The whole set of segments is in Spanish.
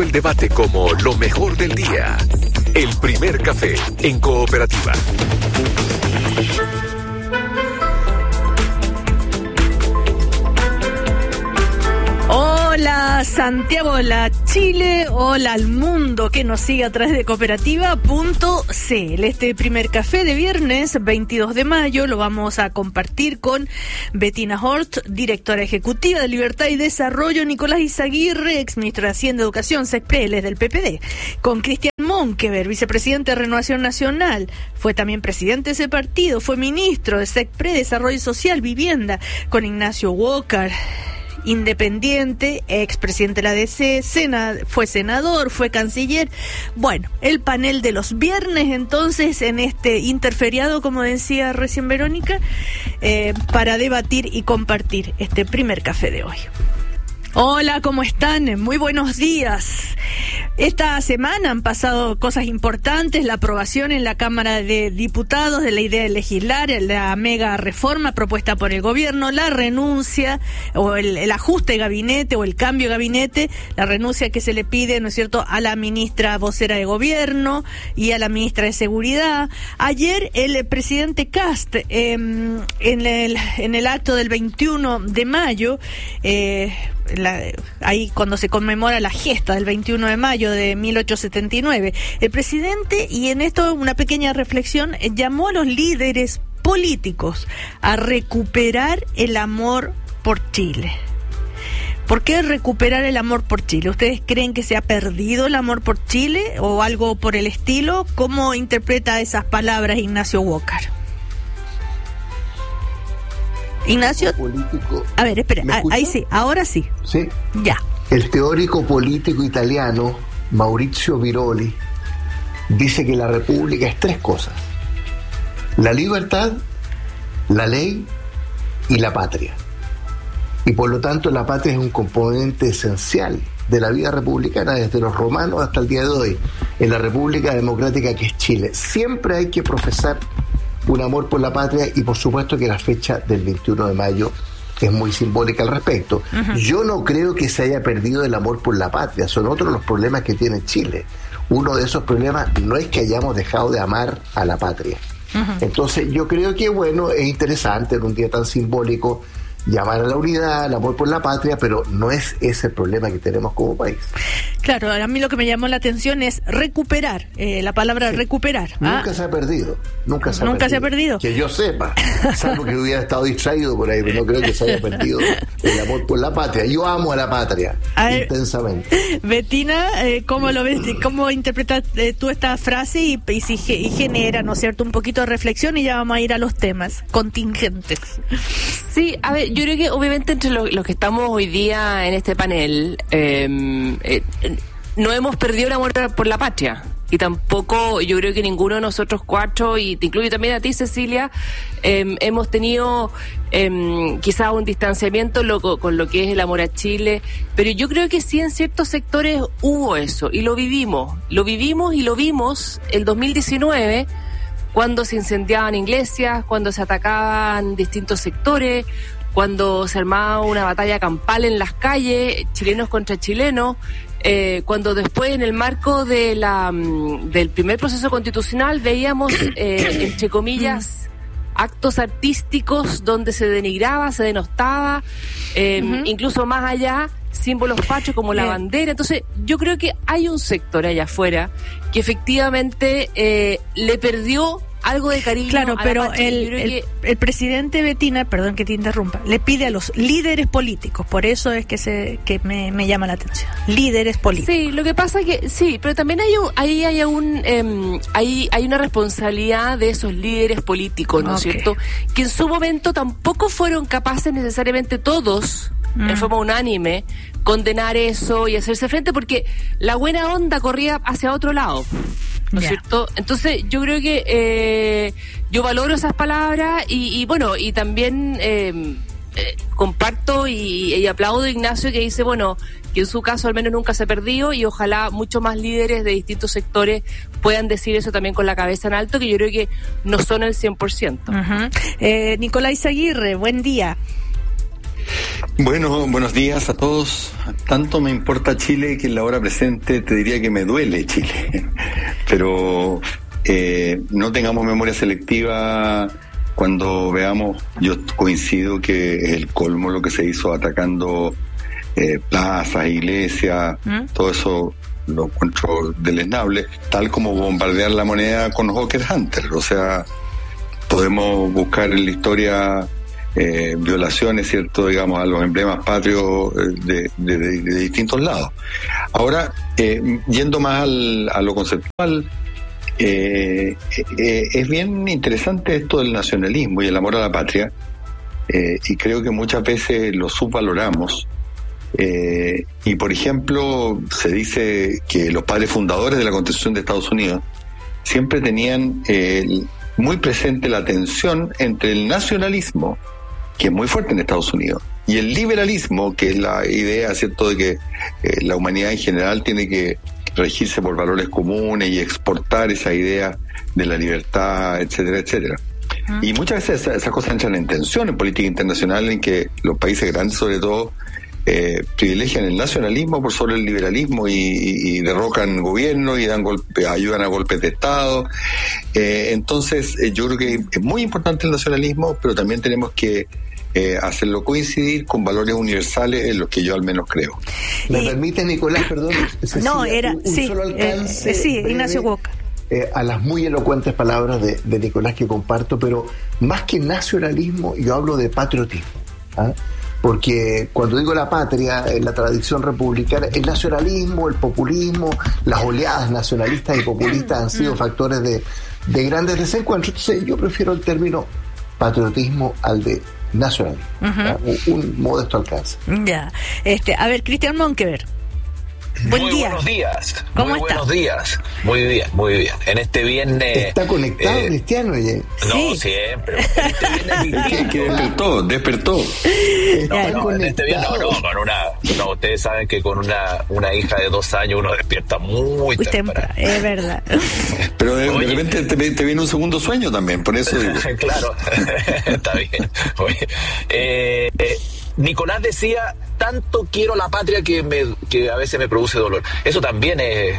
el debate como lo mejor del día. El primer café en Cooperativa. Hola Santiago, hola Chile, hola al mundo que nos sigue a través de cooperativa.cl. Este primer café de viernes 22 de mayo lo vamos a compartir con Bettina Hort, directora ejecutiva de Libertad y Desarrollo, Nicolás Izaguirre, exministro de Hacienda y Educación, SECPREL, del PPD, con Cristian Monkever, vicepresidente de Renovación Nacional, fue también presidente de ese partido, fue ministro de SECPRE, Desarrollo Social, Vivienda, con Ignacio Walker, independiente, expresidente de la DC, fue senador, fue canciller. Bueno, el panel de los viernes entonces en este interferiado, como decía recién Verónica, para debatir y compartir este primer café de hoy. Hola, ¿cómo están? Muy buenos días. Esta semana han pasado cosas importantes, la aprobación en la Cámara de Diputados de la idea de legislar, la mega reforma propuesta por el gobierno, la renuncia o el ajuste de gabinete o el cambio de gabinete, la renuncia que se le pide, ¿no es cierto?, a la ministra vocera de gobierno y a la ministra de Seguridad. Ayer el presidente Kast, en el acto del 21 de mayo, ahí cuando se conmemora la gesta del 21 de mayo de 1879, el presidente, y en esto una pequeña reflexión, llamó a los líderes políticos a recuperar el amor por Chile. ¿Por qué recuperar el amor por Chile? ¿Ustedes creen que se ha perdido el amor por Chile o algo por el estilo? ¿Cómo interpreta esas palabras Ignacio Walker? Ignacio, político. A ver, espera, ahí sí, ahora sí. Sí. Ya. El teórico político italiano Maurizio Viroli dice que la república es tres cosas: la libertad, la ley y la patria. Y por lo tanto la patria es un componente esencial de la vida republicana desde los romanos hasta el día de hoy, en la República Democrática que es Chile. Siempre hay que profesar un amor por la patria, y por supuesto que la fecha del 21 de mayo es muy simbólica al respecto. Uh-huh. Yo no creo que se haya perdido el amor por la patria, son otros los problemas que tiene Chile. Uno de esos problemas no es que hayamos dejado de amar a la patria. Uh-huh. Entonces yo creo que bueno, es interesante en un día tan simbólico llamar a la unidad, al amor por la patria, pero no es ese el problema que tenemos como país. Claro, a mí lo que me llamó la atención es recuperar, la palabra sí. Recuperar. Nunca se ha perdido, nunca se ha perdido. Que yo sepa, salvo que hubiera estado distraído por ahí, pero no creo que se haya perdido el amor por la patria. Yo amo a la patria intensamente. Bettina, ¿cómo lo ves? ¿Cómo interpretas tú esta frase y genera, ¿no es cierto?, un poquito de reflexión, y ya vamos a ir a los temas contingentes? Sí, a ver, yo creo que obviamente entre los que estamos hoy día en este panel, no hemos perdido el amor por la patria. Y tampoco, yo creo que ninguno de nosotros cuatro, y te incluyo también a ti, Cecilia, hemos tenido quizás un distanciamiento con lo que es el amor a Chile, pero yo creo que sí en ciertos sectores hubo eso, y lo vivimos y lo vimos el 2019, cuando se incendiaban iglesias, cuando se atacaban distintos sectores, cuando se armaba una batalla campal en las calles, chilenos contra chilenos, cuando después en el marco de del primer proceso constitucional veíamos, entre comillas, actos artísticos donde se denigraba, se denostaba, incluso más allá, símbolos patrios como la bandera. Entonces yo creo que hay un sector allá afuera que efectivamente le perdió algo de cariño. Claro, pero el presidente, Bettina, perdón que te interrumpa, le pide a los líderes políticos, por eso es que me llama la atención. Líderes políticos. Sí, lo que pasa es que sí, pero también hay una responsabilidad de esos líderes políticos, ¿no es cierto? Que en su momento tampoco fueron capaces necesariamente todos, en forma unánime, condenar eso y hacerse frente, porque la buena onda corría hacia otro lado, ¿no es cierto? Entonces yo creo que yo valoro esas palabras y bueno, y también comparto y aplaudo a Ignacio, que dice, bueno, que en su caso al menos nunca se ha perdido, y ojalá muchos más líderes de distintos sectores puedan decir eso también con la cabeza en alto, que yo creo que no son el 100%. Nicolás Izaguirre, buen día. Bueno, buenos días a todos. Tanto me importa Chile que en la hora presente te diría que me duele Chile. Pero no tengamos memoria selectiva cuando veamos. Yo coincido que es el colmo lo que se hizo atacando plazas, iglesias, todo eso lo encuentro deleznable, tal como bombardear la moneda con Hawker Hunter. O sea, podemos buscar en la historia violaciones, cierto, digamos, a los emblemas patrios de distintos lados. Ahora, yendo más a lo conceptual, es bien interesante esto del nacionalismo y el amor a la patria, y creo que muchas veces lo subvaloramos. Y por ejemplo, se dice que los padres fundadores de la Constitución de Estados Unidos siempre tenían muy presente la tensión entre el nacionalismo, que es muy fuerte en Estados Unidos, y el liberalismo, que es la idea, ¿cierto?, de que la humanidad en general tiene que regirse por valores comunes y exportar esa idea de la libertad, etcétera, etcétera. Y muchas veces esas cosas entran en tensión en política internacional, en que los países grandes, sobre todo, privilegian el nacionalismo por sobre el liberalismo y derrocan gobierno y dan ayudan a golpes de Estado. Entonces, yo creo que es muy importante el nacionalismo, pero también tenemos que hacerlo coincidir con valores universales en los que yo al menos creo. ¿Me permite, Nicolás, perdón? No, era, un solo alcance sí, breve, Ignacio Boca. A las muy elocuentes palabras de Nicolás, que comparto, pero más que nacionalismo, yo hablo de patriotismo. Porque cuando digo la patria, en la tradición republicana, el nacionalismo, el populismo, las oleadas nacionalistas y populistas han sido factores de grandes desencuentros. Entonces yo prefiero el término patriotismo al de nacionalismo, un modesto alcance. Ya, a ver, Cristian Monkever. Buen día. Buenos días. ¿Cómo está? Buenos días. Muy bien, muy bien. En este viernes... ¿Está conectado, Cristiano? No, sí. Siempre. En este viernes que despertó. No, en este viernes no, ustedes saben que con una hija de 2 años uno despierta muy temprano. Es verdad. Pero de repente te viene un segundo sueño también, por eso digo. Claro, está bien. Oye, Nicolás decía, tanto quiero la patria que a veces me produce dolor. Eso también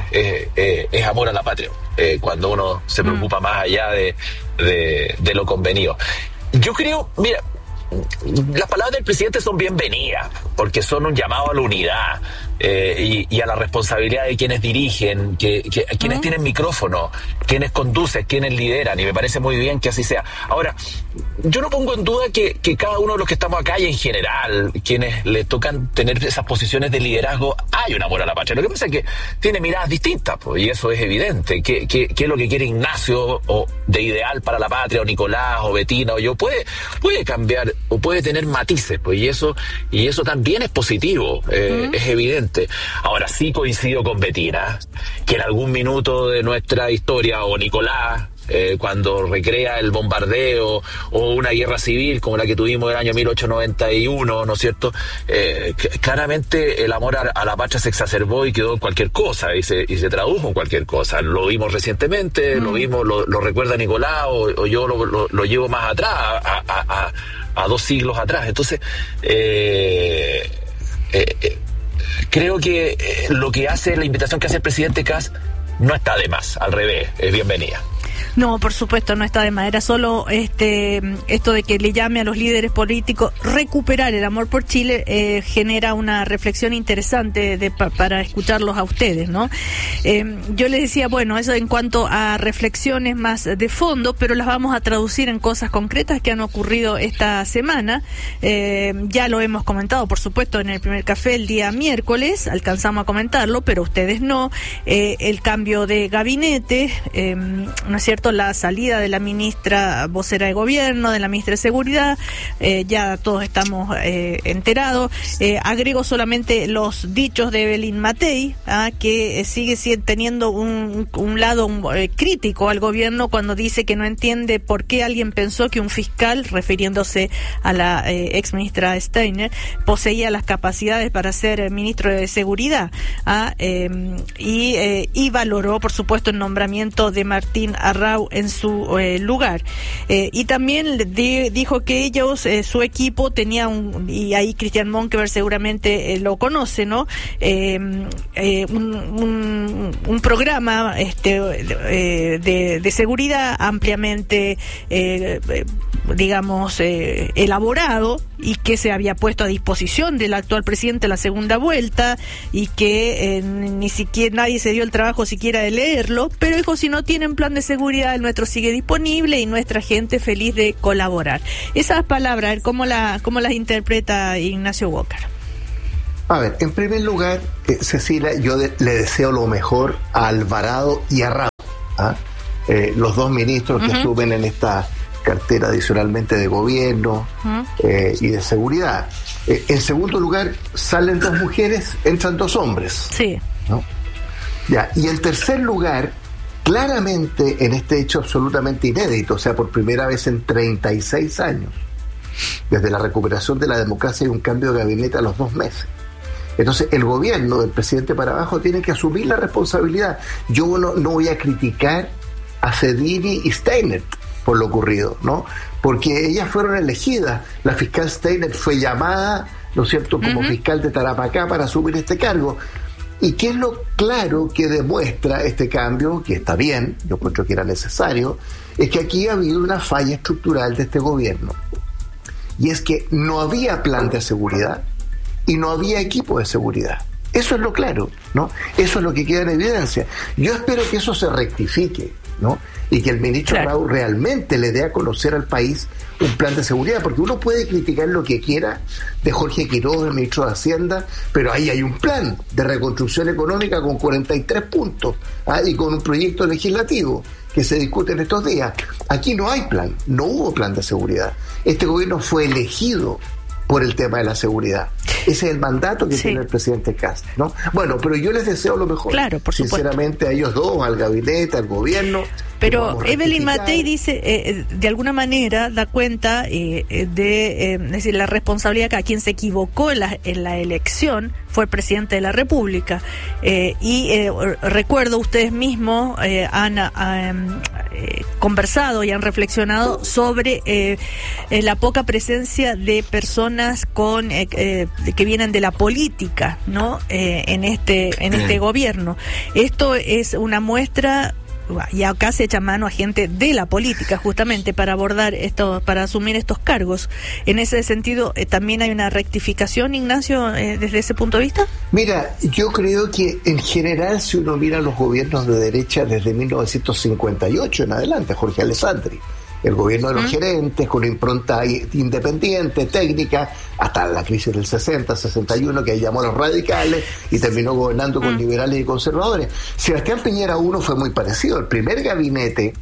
es amor a la patria, cuando uno se preocupa más allá de lo convenido. Yo creo, mira, las palabras del presidente son bienvenidas, porque son un llamado a la unidad y a la responsabilidad de quienes dirigen, quienes tienen micrófono, quienes conducen, quienes lideran, y me parece muy bien que así sea. Ahora, yo no pongo en duda que cada uno de los que estamos acá y en general, quienes le tocan tener esas posiciones de liderazgo, hay un amor a la patria. Lo que pasa es que tiene miradas distintas, pues, y eso es evidente. ¿Qué es lo que quiere Ignacio o de ideal para la patria, o Nicolás, o Betina, o yo? Puede cambiar o puede tener matices, pues, y eso también es positivo, es evidente. Ahora sí coincido con Betina, que en algún minuto de nuestra historia, o Nicolás, cuando recrea el bombardeo o una guerra civil como la que tuvimos en el año 1891, ¿no es cierto? Claramente el amor a la patria se exacerbó y quedó en cualquier cosa, y se tradujo en cualquier cosa. Lo vimos recientemente, lo recuerda Nicolás, o yo lo llevo más atrás, a 2 siglos atrás. Entonces, creo que lo que hace, la invitación que hace el presidente Kast, no está de más, al revés, es bienvenida. No, por supuesto, no está de más. Era solo esto de que le llame a los líderes políticos recuperar el amor por Chile, genera una reflexión interesante para escucharlos a ustedes, ¿no? Yo les decía, bueno, eso en cuanto a reflexiones más de fondo, pero las vamos a traducir en cosas concretas que han ocurrido esta semana. Ya lo hemos comentado, por supuesto, en el primer café el día miércoles, alcanzamos a comentarlo, pero ustedes no. El cambio de gabinete, ¿no es cierto?, la salida de la ministra vocera de gobierno, de la ministra de Seguridad, ya todos estamos enterados. Agrego solamente los dichos de Evelyn Matei, que sigue teniendo un lado crítico al gobierno cuando dice que no entiende por qué alguien pensó que un fiscal, refiriéndose a la ex ministra Steiner, poseía las capacidades para ser ministro de Seguridad, y valoró, por supuesto, el nombramiento de Martín Arrau Rau en su lugar. Y también dijo que ellos, su equipo tenía y ahí Christian Monkeberg seguramente lo conoce, ¿no? Un programa de seguridad ampliamente digamos elaborado, y que se había puesto a disposición del actual presidente en la segunda vuelta, y que ni siquiera nadie se dio el trabajo siquiera de leerlo, pero dijo: si no tienen plan de seguridad, el nuestro sigue disponible y nuestra gente feliz de colaborar. Esas palabras, ¿cómo las interpreta Ignacio Walker? A ver, en primer lugar, Cecilia, yo le deseo lo mejor a Alvarado y a Ramos, los dos ministros que asumen en esta cartera adicionalmente de gobierno y de seguridad. En segundo lugar, salen dos mujeres, entran dos hombres. Sí. ¿No? Ya. Y en tercer lugar, claramente en este hecho absolutamente inédito, o sea, por primera vez en 36 años, desde la recuperación de la democracia, hay un cambio de gabinete a los 2 meses. Entonces, el gobierno del presidente para abajo tiene que asumir la responsabilidad. Yo no voy a criticar a Cedini y Steiner por lo ocurrido, ¿no? Porque ellas fueron elegidas. La fiscal Steiner fue llamada, ¿no es cierto?, como fiscal de Tarapacá para asumir este cargo. ¿Y qué es lo claro que demuestra este cambio? Que está bien, yo creo que era necesario, es que aquí ha habido una falla estructural de este gobierno. Y es que no había plan de seguridad y no había equipo de seguridad. Eso es lo claro, ¿no? Eso es lo que queda en evidencia. Yo espero que eso se rectifique, ¿no? Y que el ministro Rau realmente le dé a conocer al país un plan de seguridad, porque uno puede criticar lo que quiera de Jorge Quiroga, el ministro de Hacienda, pero ahí hay un plan de reconstrucción económica con 43 puntos, y con un proyecto legislativo que se discute en estos días. Aquí no hay plan, no hubo plan de seguridad. Este gobierno fue elegido por el tema de la seguridad. Ese es el mandato que tiene el presidente Kast, ¿no? Bueno, pero yo les deseo lo mejor. Claro, por supuesto. Sinceramente, a ellos dos, al gabinete, al gobierno. Pero Evelyn Matei dice, de alguna manera, da cuenta es decir, la responsabilidad que a quien se equivocó en la elección fue el presidente de la República. Recuerdo, ustedes mismos han conversado y han reflexionado sobre la poca presencia de personas que vienen de la política, ¿no? En este gobierno. Esto es una muestra. Y acá se echa mano a gente de la política justamente para abordar para asumir estos cargos. En ese sentido, ¿también hay una rectificación, Ignacio, desde ese punto de vista? Mira, yo creo que en general, si uno mira los gobiernos de derecha desde 1958 en adelante, Jorge Alessandri, el gobierno de los gerentes, con impronta independiente, técnica, hasta la crisis del 60, 61, que ahí llamó a los radicales y terminó gobernando con liberales y conservadores. Sebastián Piñera 1 fue muy parecido. El primer gabinete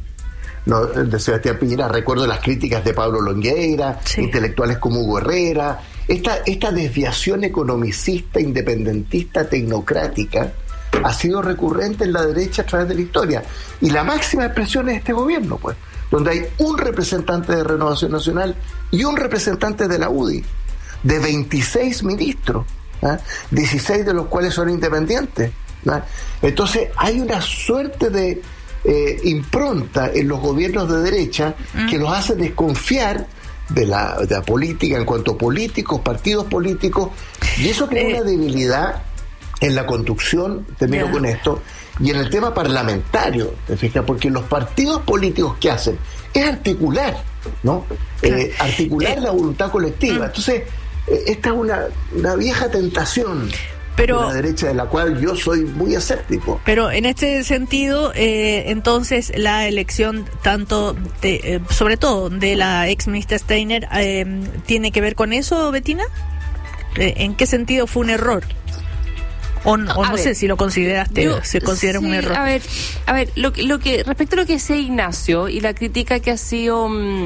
de Sebastián Piñera, recuerdo las críticas de Pablo Longueira, intelectuales como Hugo Herrera, esta desviación economicista, independentista, tecnocrática, ha sido recurrente en la derecha a través de la historia. Y la máxima expresión es este gobierno, pues, donde hay un representante de Renovación Nacional y un representante de la UDI, de 26 ministros, 16 de los cuales son independientes. Entonces hay una suerte de impronta en los gobiernos de derecha que los hace desconfiar de la política en cuanto a políticos, partidos políticos, y eso crea una debilidad en la conducción, termino con esto, y en el tema parlamentario, ¿te fijas? Porque los partidos políticos que hacen es articular, ¿no? Articular la voluntad colectiva. Entonces, esta es una vieja tentación de la derecha, de la cual yo soy muy escéptico. Pero en este sentido, entonces, la elección tanto sobre todo de la ex ministra Steiner, ¿tiene que ver con eso, Bettina? ¿En qué sentido fue un error? O no sé si lo consideraste, se considera un error. A ver, lo que respecto a lo que decía Ignacio y la crítica que ha sido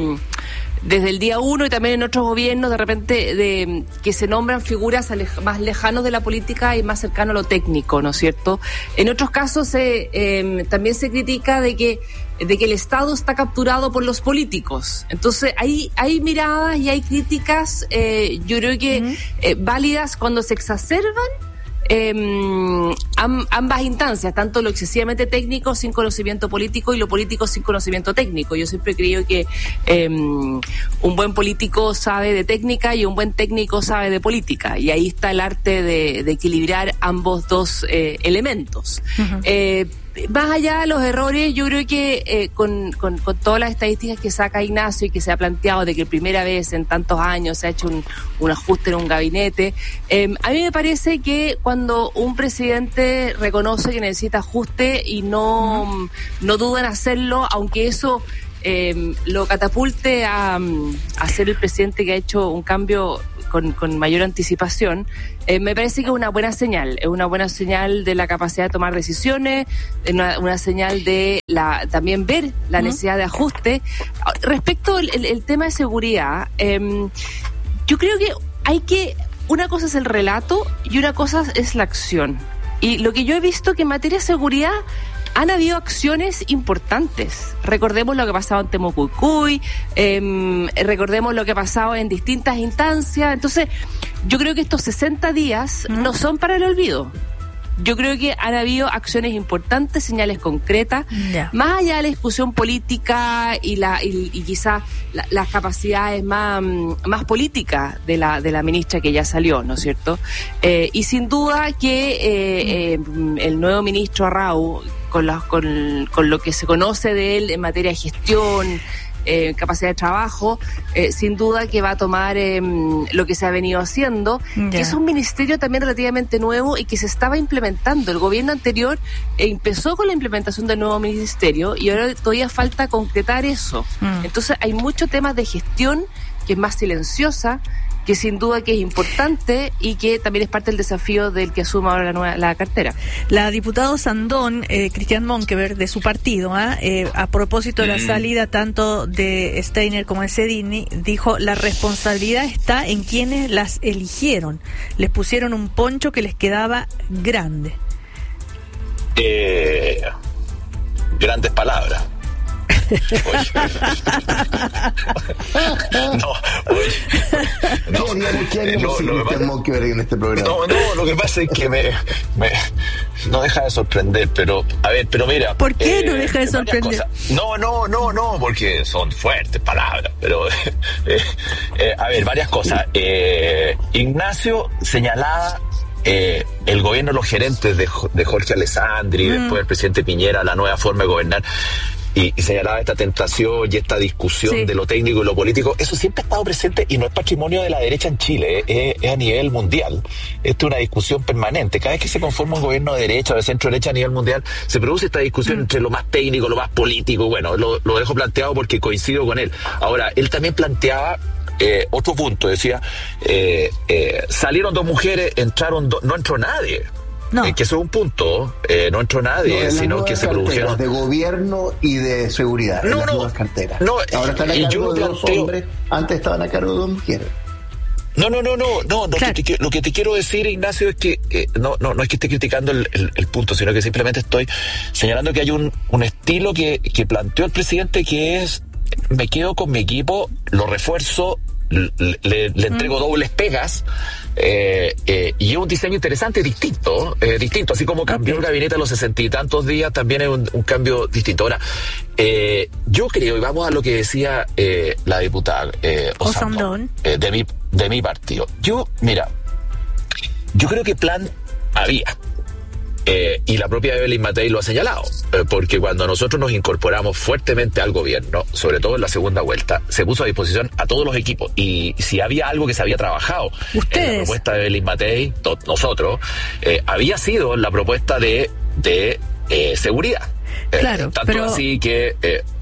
desde el día 1 y también en otros gobiernos, de repente, de que se nombran figuras más lejanos de la política y más cercano a lo técnico, ¿no es cierto? En otros casos también se critica de que el Estado está capturado por los políticos. Entonces hay miradas y hay críticas, yo creo que válidas cuando se exacerban ambas instancias, tanto lo excesivamente técnico sin conocimiento político y lo político sin conocimiento técnico. Yo siempre he creído que un buen político sabe de técnica y un buen técnico sabe de política, y ahí está el arte de equilibrar ambos dos elementos. Uh-huh. Más allá de los errores, yo creo que con todas las estadísticas que saca Ignacio y que se ha planteado de que primera vez en tantos años se ha hecho un ajuste en un gabinete, a mí me parece que cuando un presidente reconoce que necesita ajuste y no duda en hacerlo, aunque eso lo catapulte a ser el presidente que ha hecho un cambio con mayor anticipación, me parece que es una buena señal. Es una buena señal de la capacidad de tomar decisiones, una señal de también ver la necesidad de ajuste. Respecto al tema de seguridad, yo creo que una cosa es el relato y una cosa es la acción. Y lo que yo he visto que en materia de seguridad han habido acciones importantes. Recordemos lo que ha pasado en Temucuicui, recordemos lo que ha pasado en distintas instancias. Entonces, yo creo que estos 60 días no son para el olvido. Yo creo que han habido acciones importantes, señales concretas, más allá de la discusión política y quizás las capacidades más políticas de la ministra que ya salió, ¿no es cierto? Y sin duda que el nuevo ministro Arrau, con lo que se conoce de él en materia de gestión, capacidad de trabajo, sin duda que va a tomar lo que se ha venido haciendo, que es un ministerio también relativamente nuevo y que se estaba implementando. El gobierno anterior empezó con la implementación del nuevo ministerio y ahora todavía falta concretar eso. Entonces hay muchos temas de gestión que es más silenciosa, que sin duda que es importante y que también es parte del desafío del que asuma ahora la cartera. La diputada Sandón, Cristian Monkeberg, de su partido, a propósito de la salida tanto de Steiner como de Sedini, dijo: la responsabilidad está en quienes las eligieron. Les pusieron un poncho que les quedaba grande. Grandes palabras. En este programa. No, lo que pasa es que me no deja de sorprender, pero mira. ¿Por qué no deja de sorprender? No, porque son fuertes palabras, pero varias cosas. Ignacio señalaba el gobierno, los gerentes de Jorge Alessandri, después el presidente Piñera, la nueva forma de gobernar. Y señalaba esta tentación y esta discusión de lo técnico y lo político. Eso siempre ha estado presente y no es patrimonio de la derecha en Chile, es a nivel mundial. Esto es una discusión permanente. Cada vez que se conforma un gobierno de derecha o de centro derecha a nivel mundial, se produce esta discusión entre lo más técnico, lo más político. Bueno, lo dejo planteado porque coincido con él. Ahora, él también planteaba otro punto, decía, salieron 2 mujeres, entraron no entró nadie. No. Que eso es un punto, no entró nadie, sino que se produjeron de gobierno y de seguridad en las nuevas carteras. Ahora están a cargo de 2 hombres, antes estaban a cargo de 2 mujeres. No. Claro. Lo que te quiero decir, Ignacio, es que no es que esté criticando el punto, sino que simplemente estoy señalando que hay un estilo que planteó el presidente, que es: me quedo con mi equipo, lo refuerzo, le entrego dobles pegas, y es un diseño interesante, distinto, así como cambió el gabinete a los 60 y tantos días, también es un cambio distinto. Ahora, yo creo, y vamos a lo que decía la diputada Osandón, de mi partido. Yo creo que plan había. Y la propia Evelyn Matei lo ha señalado, porque cuando nosotros nos incorporamos fuertemente al gobierno, sobre todo en la segunda vuelta, se puso a disposición a todos los equipos, y si había algo que se había trabajado en la propuesta de Evelyn Matei, nosotros, había sido la propuesta de seguridad. Claro, tanto así que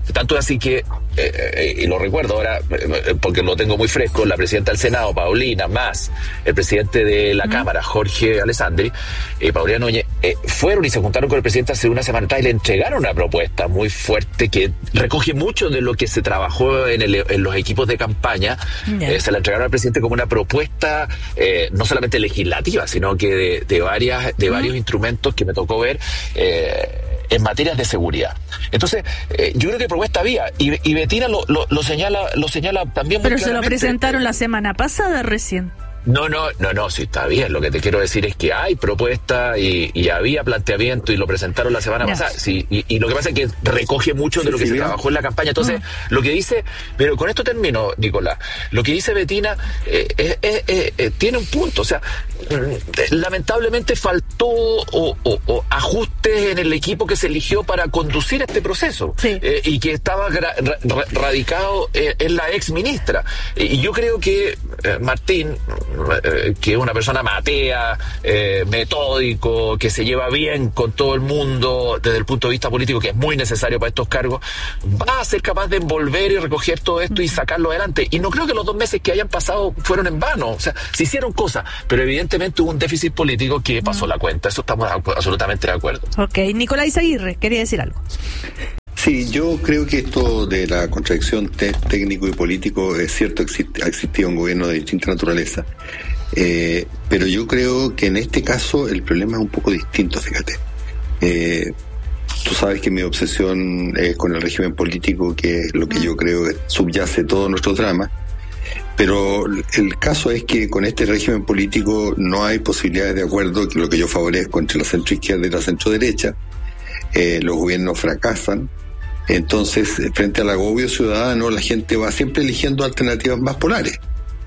y lo recuerdo ahora porque lo tengo muy fresco, la presidenta del Senado, Paulina, más el presidente de la Cámara, Jorge Alessandri, Paulina Núñez, fueron y se juntaron con el presidente hace una semana atrás y le entregaron una propuesta muy fuerte que recoge mucho de lo que se trabajó en los equipos de campaña. Se la entregaron al presidente como una propuesta no solamente legislativa, sino que de varios instrumentos que me tocó ver en materias de seguridad. Entonces, yo creo que propuesta había, y Betina lo señala también muy claramente. Pero se lo presentaron la semana pasada recién. No, sí está bien. Lo que te quiero decir es que hay propuesta y había planteamiento y lo presentaron la semana pasada. Sí, y lo que pasa es que recoge mucho de lo que se trabajó en la campaña. Entonces, lo que dice, pero con esto termino, Nicolás, lo que dice Bettina tiene un punto. O sea, lamentablemente faltó o ajustes en el equipo que se eligió para conducir este proceso, y que estaba radicado en la ex ministra. Y yo creo que Martín, que es una persona matea, metódico, que se lleva bien con todo el mundo desde el punto de vista político, que es muy necesario para estos cargos, va a ser capaz de envolver y recoger todo esto y sacarlo adelante. Y no creo que los 2 meses que hayan pasado fueron en vano. O sea, se hicieron cosas, pero evidentemente hubo un déficit político que pasó la cuenta. Eso estamos absolutamente de acuerdo. Ok, Nicolás Aguirre, quería decir algo. Sí, yo creo que esto de la contradicción técnico y político es cierto, ha existido un gobierno de distinta naturaleza, pero yo creo que en este caso el problema es un poco distinto, fíjate. Tú sabes que mi obsesión es con el régimen político, que es lo que yo creo que subyace todo nuestro drama, pero el caso es que con este régimen político no hay posibilidades de acuerdo, que es lo que yo favorezco, entre la centroizquierda y la centroderecha. Los gobiernos fracasan. Entonces, frente al agobio ciudadano, la gente va siempre eligiendo alternativas más polares.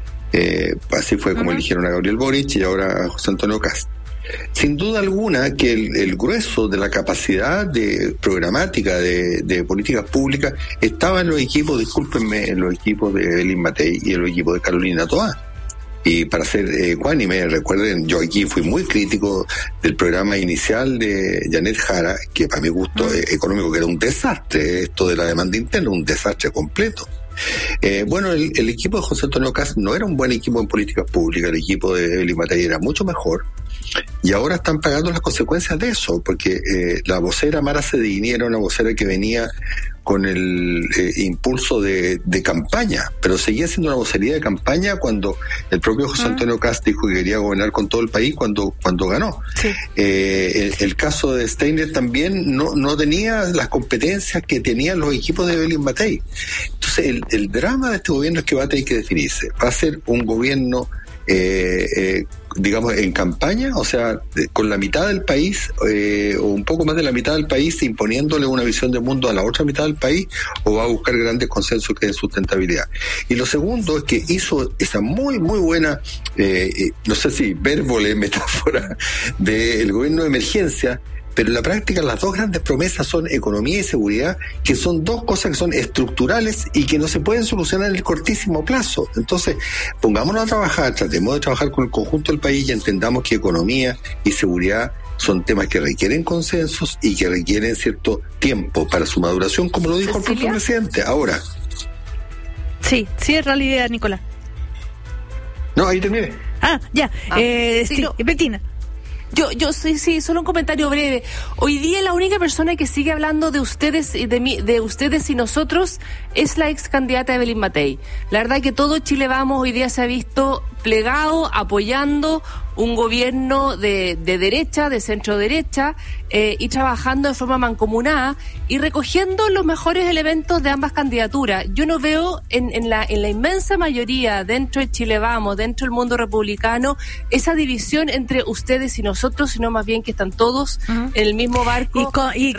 Así fue como eligieron a Gabriel Boric y ahora a José Antonio Kast. Sin duda alguna que el grueso de la capacidad de programática de políticas públicas estaba en los equipos, en los equipos de Evelyn Matei y en los equipos de Carolina Toá. Y para ser ecuánime, recuerden, yo aquí fui muy crítico del programa inicial de Janet Jara, que para mi gusto económico que era un desastre, esto de la demanda interna, un desastre completo. Bueno, el equipo de José Antonio Kast no era un buen equipo en políticas públicas, el equipo de Evelyn Matei era mucho mejor, y ahora están pagando las consecuencias de eso, porque la vocera Mara Cedini era una vocera que venía con el impulso de campaña, pero seguía siendo una vocería de campaña cuando el propio José Antonio Kast dijo que quería gobernar con todo el país cuando ganó. Sí. El caso de Steiner también no tenía las competencias que tenían los equipos de Evelyn Matei. Entonces el drama de este gobierno es que va a tener que definirse. Va a ser un gobierno digamos, en campaña, o sea, con la mitad del país o un poco más de la mitad del país imponiéndole una visión de mundo a la otra mitad del país, o va a buscar grandes consensos que den sustentabilidad. Y lo segundo es que hizo esa muy buena, no sé si vérvole, metáfora del gobierno de emergencia, pero en la práctica las dos grandes promesas son economía y seguridad, que son dos cosas que son estructurales y que no se pueden solucionar en el cortísimo plazo. Entonces, pongámonos a trabajar, tratemos de trabajar con el conjunto del país y entendamos que economía y seguridad son temas que requieren consensos y que requieren cierto tiempo para su maduración, como lo dijo el propio presidente. Ahora. Sí, cierra la idea, Nicolás. No, ahí terminé. Ya. Sí, no. Bettina. Yo sí, solo un comentario breve. Hoy día la única persona que sigue hablando de ustedes y de ustedes y nosotros es la ex candidata Evelyn Matei. La verdad que todo Chile Vamos hoy día se ha visto plegado, apoyando un gobierno de derecha, de centro derecha, y trabajando de forma mancomunada y recogiendo los mejores elementos de ambas candidaturas. Yo no veo en la inmensa mayoría dentro de Chile Vamos, dentro del mundo republicano, esa división entre ustedes y nosotros, sino más bien que están todos en el mismo barco.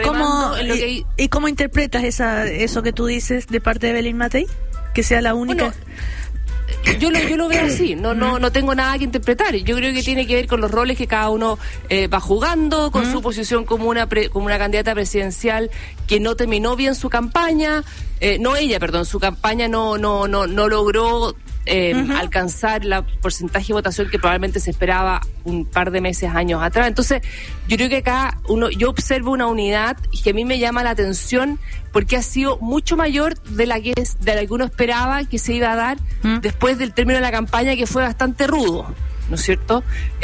¿Y cómo interpretas eso que tú dices de parte de Evelyn Matei? Que sea la única... Bueno, yo lo veo así, no tengo nada que interpretar. Yo creo que tiene que ver con los roles que cada uno va jugando, con su posición como una candidata presidencial que no terminó bien su campaña, su campaña no logró alcanzar el porcentaje de votación que probablemente se esperaba un par de años atrás. Entonces, yo creo que acá yo observo una unidad que a mí me llama la atención porque ha sido mucho mayor de la que uno esperaba que se iba a dar después del término de la campaña, que fue bastante rudo, ¿no es cierto?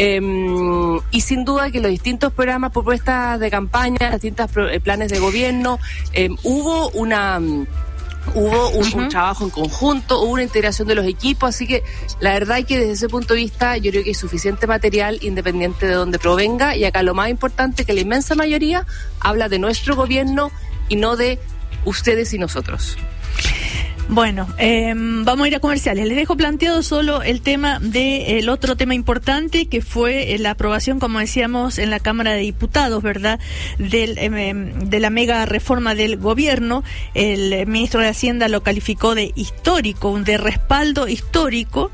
Y sin duda que los distintos programas, propuestas de campaña, los distintos planes de gobierno, hubo un trabajo en conjunto, hubo una integración de los equipos, así que la verdad es que desde ese punto de vista yo creo que hay suficiente material independiente de donde provenga, y acá lo más importante es que la inmensa mayoría habla de nuestro gobierno y no de ustedes y nosotros. Bueno, vamos a ir a comerciales. Les dejo planteado solo el tema del otro tema importante, que fue la aprobación, como decíamos, en la Cámara de Diputados, ¿verdad?, de la mega reforma del gobierno. El ministro de Hacienda lo calificó de histórico, de respaldo histórico.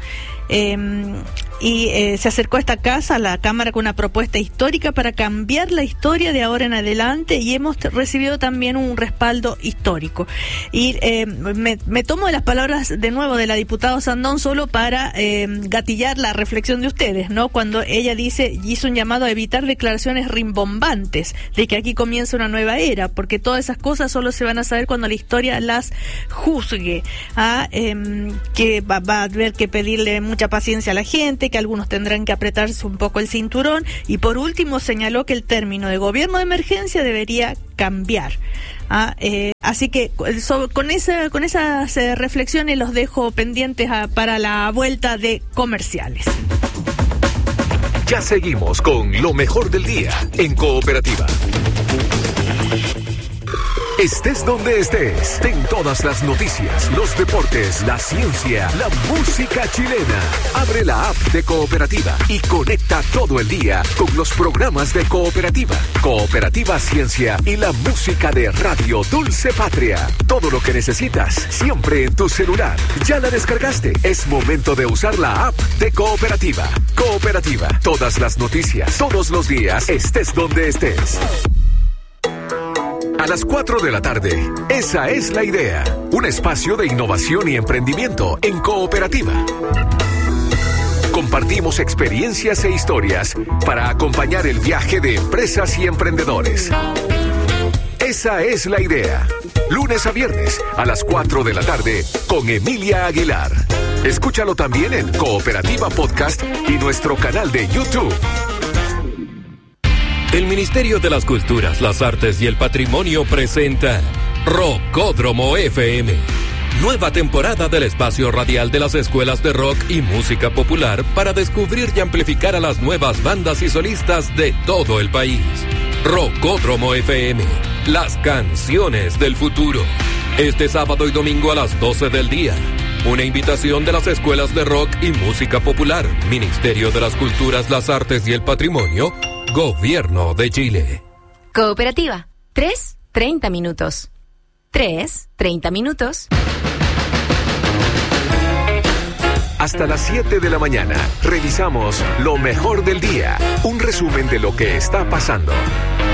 Se acercó a esta casa, a la Cámara, con una propuesta histórica para cambiar la historia de ahora en adelante, y hemos recibido también un respaldo histórico. Y me tomo de las palabras de nuevo de la diputada Sandón solo para gatillar la reflexión de ustedes, ¿no? Cuando ella hizo un llamado a evitar declaraciones rimbombantes de que aquí comienza una nueva era, porque todas esas cosas solo se van a saber cuando la historia las juzgue. Que va a haber que pedirle mucha paciencia a la gente, que algunos tendrán que apretarse un poco el cinturón, y por último señaló que el término de gobierno de emergencia debería cambiar. Así que con esas reflexiones los dejo pendientes para la vuelta de comerciales. Ya seguimos con lo mejor del día en Cooperativa. Estés donde estés, ten todas las noticias, los deportes, la ciencia, la música chilena. Abre la app de Cooperativa y conecta todo el día con los programas de Cooperativa, Cooperativa Ciencia y la música de Radio Dulce Patria. Todo lo que necesitas, siempre en tu celular. ¿Ya la descargaste? Es momento de usar la app de Cooperativa. Cooperativa, todas las noticias, todos los días, estés donde estés. A las 4 de la tarde, esa es la idea. Un espacio de innovación y emprendimiento en Cooperativa. Compartimos experiencias e historias para acompañar el viaje de empresas y emprendedores. Esa es la idea. Lunes a viernes a las 4 de la tarde con Emilia Aguilar. Escúchalo también en Cooperativa Podcast y nuestro canal de YouTube. El Ministerio de las Culturas, las Artes y el Patrimonio presenta Rockódromo FM. Nueva temporada del espacio radial de las escuelas de rock y música popular para descubrir y amplificar a las nuevas bandas y solistas de todo el país. Rockódromo FM, las canciones del futuro. Este sábado y domingo a las 12 del día. Una invitación de las escuelas de rock y música popular, Ministerio de las Culturas, las Artes y el Patrimonio, Gobierno de Chile. Cooperativa. 3:30 minutos. 3:30 minutos. Hasta las 7 de la mañana, revisamos lo mejor del día. Un resumen de lo que está pasando.